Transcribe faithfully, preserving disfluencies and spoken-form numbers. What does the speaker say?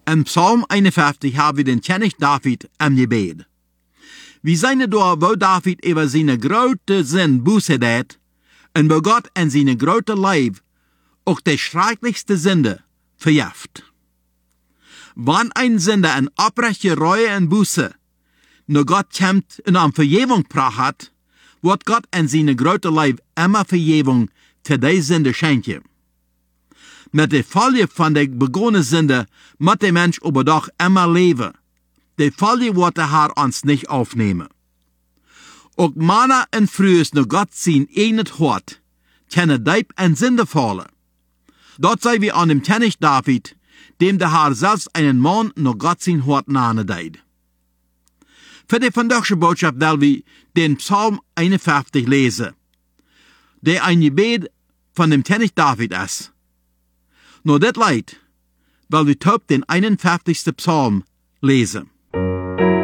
In Psalm einundfünfzig haben wir den König David am Gebet. Wir sehen da, wo David über seine große Sinn Buße tät und wo Gott in seine große Leib auch die schrecklichste Sünde verjährt. Wann ein Sünder eine oprechte Reue und Buße nur Gott kommt und um Vergebung pracht hat, wird Gott in seine große Leib immer Vergebung für die Sünde schenken. Mit der Folge von der begonnenen Sünde muss der Mensch aber doch immer leben. Die Folge wird der Herr uns nicht aufnehmen. Auch Männer und Frühes nur Gott sein eigenes Hort, können deib in Sünde fallen. Dort sei wir an dem König David, dem der Herr selbst einen Mann nur Gott sein Hort nahe deid. Für die vandaagse Botschaft will wir den Psalm einundfünfzig lesen, der ein Gebet von dem König David ist. Nur das Leid, weil wir top den einundfünfzigsten Psalm lesen.